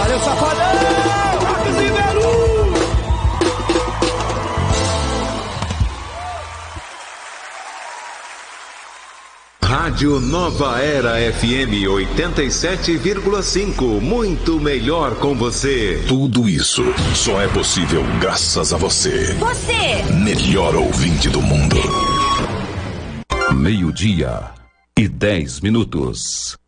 Valeu, safadão! Rock Zimero! Rádio Nova Era FM 87,5. Muito melhor com você. Tudo isso só é possível graças a você. Você! Melhor ouvinte do mundo. 12:10.